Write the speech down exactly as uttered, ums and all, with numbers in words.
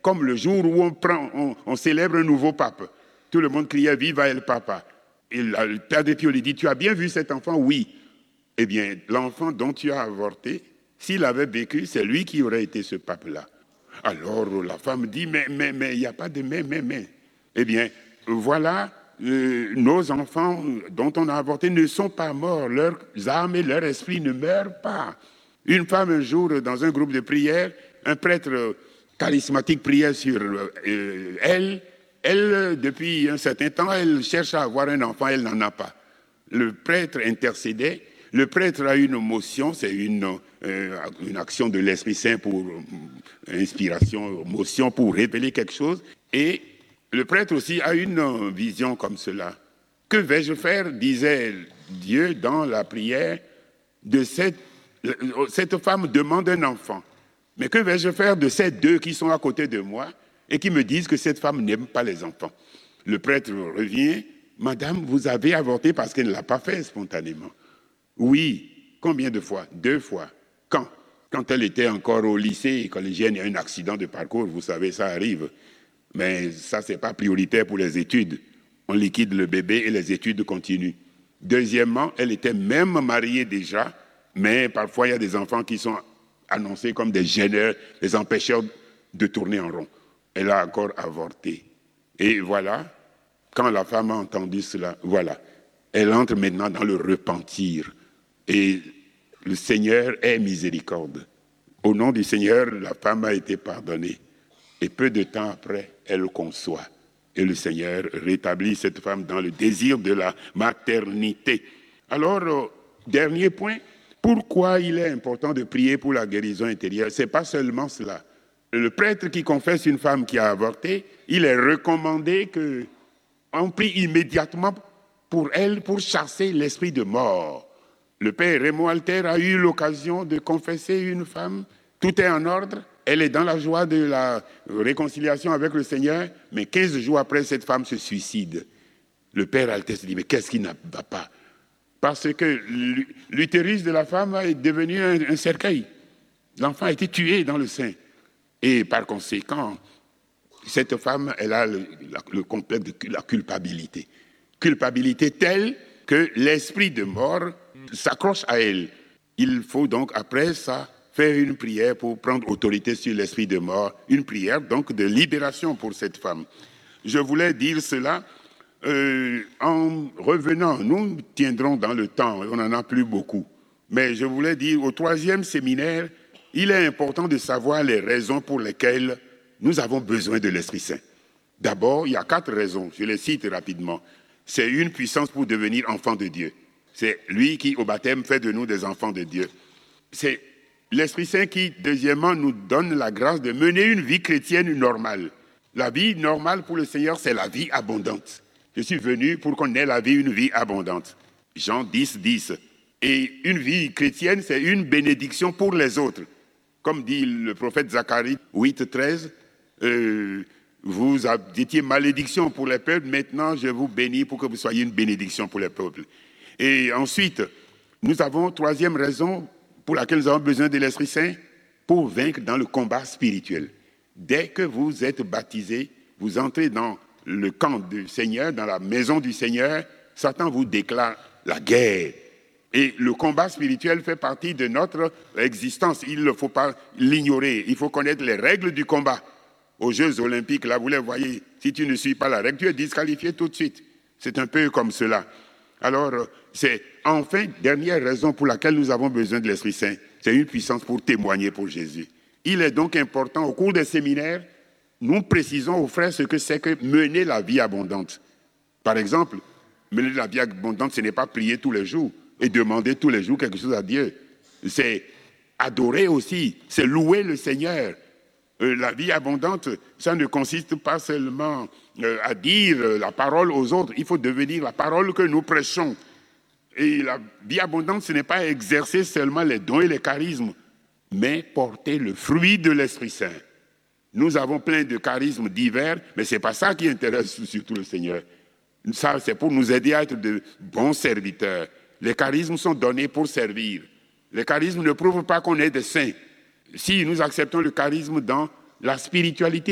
comme le jour où on, prend, on, on célèbre un nouveau pape. Tout le monde criait « Viva el Papa ». Et le père de Pio lui dit « Tu as bien vu cet enfant ?» « Oui. » Eh bien, l'enfant dont tu as avorté, s'il avait vécu, c'est lui qui aurait été ce pape-là. Alors la femme dit « Mais, mais, mais, il n'y a pas de mais, mais, mais. » Eh bien, voilà, euh, nos enfants dont on a avorté ne sont pas morts. Leurs âmes et leur esprit ne meurent pas. Une femme, un jour, dans un groupe de prière, un prêtre charismatique priait sur euh, elle. Elle, depuis un certain temps, elle cherche à avoir un enfant, elle n'en a pas. Le prêtre intercédait. Le prêtre a une motion, c'est une, euh, une action de l'Esprit Saint pour euh, inspiration, motion pour révéler quelque chose. Et le prêtre aussi a une vision comme cela. Que vais-je faire, disait Dieu dans la prière, de cette, cette femme demande un enfant. Mais que vais-je faire de ces deux qui sont à côté de moi et qui me disent que cette femme n'aime pas les enfants? Le prêtre revient, Madame, vous avez avorté parce qu'elle ne l'a pas fait spontanément. Oui. Combien de fois? Deux fois. Quand? Quand elle était encore au lycée, collégienne, il y a un accident de parcours, vous savez, ça arrive. Mais ça, ce n'est pas prioritaire pour les études. On liquide le bébé et les études continuent. Deuxièmement, elle était même mariée déjà, mais parfois, il y a des enfants qui sont annoncés comme des gêneurs, des empêcheurs de tourner en rond. Elle a encore avorté. Et voilà, quand la femme a entendu cela, voilà, elle entre maintenant dans le repentir. Et le Seigneur est miséricorde. Au nom du Seigneur, la femme a été pardonnée. Et peu de temps après, elle conçoit. Et le Seigneur rétablit cette femme dans le désir de la maternité. Alors, euh, dernier point, pourquoi il est important de prier pour la guérison intérieure? Ce n'est pas seulement cela. Le prêtre qui confesse une femme qui a avorté, il est recommandé qu'on prie immédiatement pour elle pour chasser l'esprit de mort. Le père Raymond Alter a eu l'occasion de confesser une femme. Tout est en ordre. Elle est dans la joie de la réconciliation avec le Seigneur. Mais quinze jours après, cette femme se suicide. Le père Alter se dit, mais qu'est-ce qui ne va pas? Parce que l'utérus de la femme est devenu un, un cercueil. L'enfant a été tué dans le sein. Et par conséquent, cette femme, elle a le, la, le complexe de la culpabilité. Culpabilité telle que l'esprit de mort s'accroche à elle. Il faut donc, après ça, faire une prière pour prendre autorité sur l'esprit de mort. Une prière donc de libération pour cette femme. Je voulais dire cela euh, en revenant. Nous tiendrons dans le temps, on n'en a plus beaucoup. Mais je voulais dire, au troisième séminaire, il est important de savoir les raisons pour lesquelles nous avons besoin de l'Esprit Saint. D'abord, il y a quatre raisons, je les cite rapidement. C'est une puissance pour devenir enfant de Dieu. C'est lui qui, au baptême, fait de nous des enfants de Dieu. C'est l'Esprit Saint qui, deuxièmement, nous donne la grâce de mener une vie chrétienne normale. La vie normale pour le Seigneur, c'est la vie abondante. Je suis venu pour qu'on ait la vie, une vie abondante. Jean dix, dix. Et une vie chrétienne, c'est une bénédiction pour les autres. Comme dit le prophète Zacharie huit, treize, euh, vous étiez malédiction pour les peuples, maintenant je vous bénis pour que vous soyez une bénédiction pour les peuples. Et ensuite, nous avons troisième raison pour laquelle nous avons besoin de l'Esprit Saint, pour vaincre dans le combat spirituel. Dès que vous êtes baptisé, vous entrez dans le camp du Seigneur, dans la maison du Seigneur, Satan vous déclare la guerre. Et le combat spirituel fait partie de notre existence. Il ne faut pas l'ignorer. Il faut connaître les règles du combat. Aux Jeux Olympiques, là, vous les voyez, si tu ne suis pas la règle, tu es disqualifié tout de suite. C'est un peu comme cela. Alors, c'est enfin, dernière raison pour laquelle nous avons besoin de l'Esprit Saint. C'est une puissance pour témoigner pour Jésus. Il est donc important, au cours des séminaires, nous précisons aux frères ce que c'est que mener la vie abondante. Par exemple, mener la vie abondante, ce n'est pas prier tous les jours et demander tous les jours quelque chose à Dieu. C'est adorer aussi, c'est louer le Seigneur. Euh, la vie abondante, ça ne consiste pas seulement euh, à dire euh, la parole aux autres, il faut devenir la parole que nous prêchons. Et la vie abondante, ce n'est pas exercer seulement les dons et les charismes, mais porter le fruit de l'Esprit Saint. Nous avons plein de charismes divers, mais ce n'est pas ça qui intéresse surtout le Seigneur. Ça, c'est pour nous aider à être de bons serviteurs. Les charismes sont donnés pour servir. Les charismes ne prouvent pas qu'on est des saints. Si nous acceptons le charisme dans la spiritualité